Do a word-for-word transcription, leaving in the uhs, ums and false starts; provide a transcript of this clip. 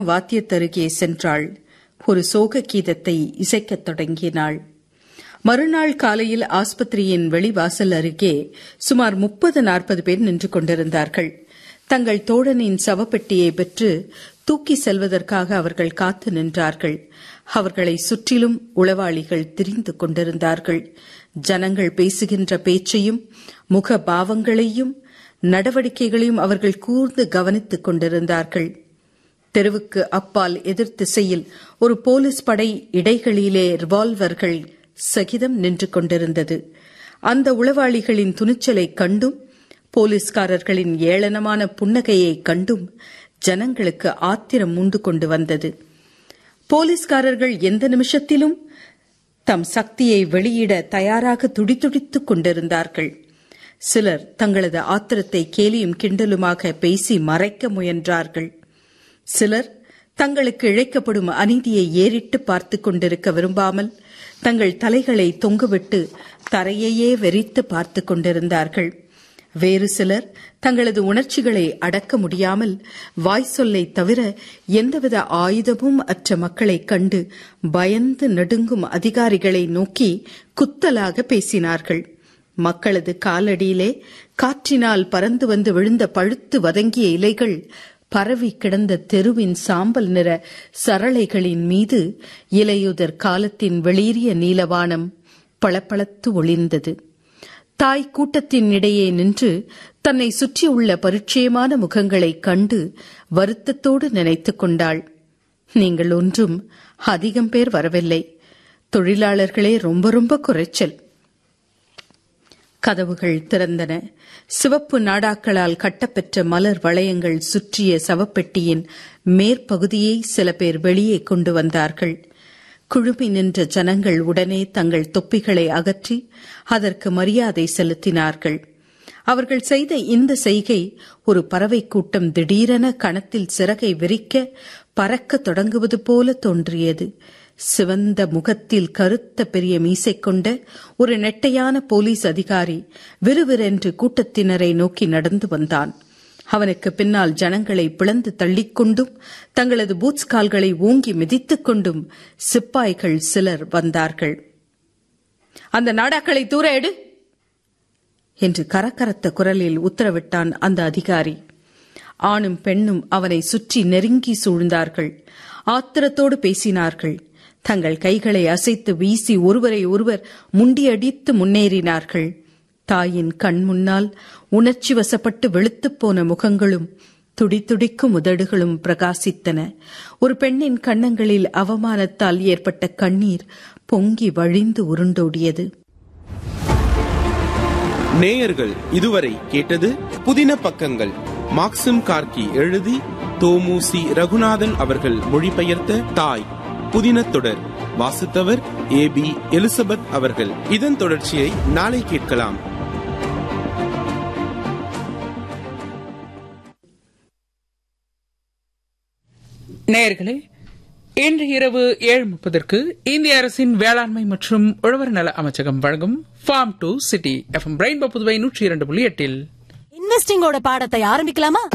வாத்தியத்தருகே சென்றாள். ஒரு சோக கீதத்தை இசைக்கத் தொடங்கினாள். மறுநாள் காலையில் ஆஸ்பத்திரியின் வெளிவாசல் அருகே சுமார் முப்பது நாற்பது பேர் நின்று கொண்டிருந்தார்கள். தங்கள் தோழனின் சவப்பெட்டியை பெற்று தூக்கி செல்வதற்காக அவர்கள் காத்து நின்றார்கள். அவர்களை சுற்றிலும் உளவாளிகள் திரிந்து கொண்டிருந்தார்கள். ஜனங்கள் பேசுகின்ற பேச்சையும் முக பாவங்களையும் நடவடிக்கைகளையும் அவர்கள் கூர்ந்து கவனித்துக் கொண்டிருந்தார்கள். தெருவுக்கு அப்பால் எதிர் திசையில் ஒரு போலீஸ் படை இடைகளிலே ரிவால்வர்கள் சகிதம் நின்று கொண்டிருந்தது. அந்த உளவாளிகளின் துணிச்சலை கண்டும் போலீஸ்காரர்களின் ஏளனமான புன்னகையை கண்டும் ஜனங்களுக்கு ஆத்திரம் மூண்டு கொண்டு வந்தது. போலீஸ்காரர்கள் எந்த நிமிஷத்திலும் தம் சக்தியை வெளியிட தயாராக துடிதுடித்துக் கொண்டிருந்தார்கள். சிலர் தங்களது ஆத்திரத்தை கேலியும் கிண்டலுமாக பேசி மறைக்க முயன்றார்கள். சிலர் தங்களுக்கு இழைக்கப்படும் அநீதியை ஏறிட்டு பார்த்துக் கொண்டிருக்க விரும்பாமல் தங்கள் தலைகளை தொங்குவிட்டு தரையையே வெறித்து பார்த்துக் கொண்டிருந்தார்கள். வேறு சிலர் தங்களது உணர்ச்சிகளை அடக்க முடியாமல் வாய் சொல்லை தவிர எந்தவித ஆயுதமும் அற்ற மக்களைக் கண்டு பயந்து நடுங்கும் அதிகாரிகளை நோக்கி குத்தலாக பேசினார்கள். மக்களது காலடியிலே காற்றினால் பறந்து வந்து விழுந்த பழுத்து வதங்கிய இலைகள் பரவி கிடந்த தெருவின் சாம்பல் நிற சரளைகளின் மீது இலையுதிர் காலத்தின் வெளிரிய நீலவானம் பளபளத்து ஒளிர்ந்தது. தாய் கூட்டத்தின் இடையே நின்று தன்னை சுற்றியுள்ள பரிச்சயமான முகங்களைக் கண்டு வருத்தத்தோடு நினைத்துக் கொண்டாள். நீங்கள் ஒன்றும் அதிகம் பேர் வரவில்லை, தொழிலாளர்களே ரொம்ப ரொம்ப குறைச்சல். கதவுகள் திறந்தன. சிவப்பு நாடாக்களால் கட்டப்பெற்ற மலர் வளையங்கள் சுற்றிய சவப்பெட்டியின் மேற்பகுதியை சில பேர் வெளியே கொண்டு வந்தார்கள். குழுமி நின்ற ஜனங்கள் உடனே தங்கள் தொப்பிகளை அகற்றி அதற்கு மரியாதை செலுத்தினார்கள். அவர்கள் செய்த இந்த செய்கை ஒரு பறவை கூட்டம் திடீரென கணத்தில் சிறகை விரிக்க பறக்க தொடங்குவது போல தோன்றியது. சிவந்த முகத்தில் கருத்த பெரிய மீசை கொண்ட ஒரு நெட்டையான போலீஸ் அதிகாரி விறுவிறென்று கூட்டத்தினரை நோக்கி நடந்து வந்தான். அவனுக்கு பின்னால் ஜனங்களை பிளந்து தள்ளிக்கொண்டும் தங்களது பூட்ஸ் கால்களை ஓங்கி மிதித்துக் கொண்டும் சிப்பாய்கள் சிலர் வந்தார்கள். அந்த நாடாக்களை தூர எடு என்று கரகரத்த குரலில் உத்தரவிட்டான் அந்த அதிகாரி. ஆணும் பெண்ணும் அவனை சுற்றி நெருங்கி சூழ்ந்தார்கள். ஆத்திரத்தோடு பேசினார்கள். தங்கள் கைகளை அசைத்து வீசி ஒருவரை ஒருவர் முண்டியடித்து முன்னேறினார்கள். தாயின் கண் முன்னால் உணர்ச்சி வசப்பட்டு வெளுத்துப் போன முகங்களும் துடிதுடிக்கும் உதடுகளும் பிரகாசித்தன. ஒரு பெண்ணின் கன்னங்களில் அவமானத்தால் ஏற்பட்ட கண்ணீர் பொங்கி வழிந்து உருண்டோடியது. நேயர்கள் இதுவரை கேட்டது புதின பக்கங்கள். மாக்சிம் கார்கி எழுதி தோமு சி ரகுநாதன் அவர்கள் மொழிபெயர்த்த தாய் புதின தொடர். வாசித்தவர் ஏ பி எலிசபெத் அவர்கள். இதன் தொடர்ச்சியை நாளை கேட்கலாம். நேயர்களே, இன்று இரவு ஏழு முப்பதற்கு இந்திய அரசின் வேளாண்மை மற்றும் உழவர் நல அமைச்சகம் வழங்கும் form to city FM rainbow Puduvai நூற்றி இரண்டு புள்ளி எட்டில் இன்வெஸ்டிங்கோட பாடத்தை ஆரம்பிக்கலாமா?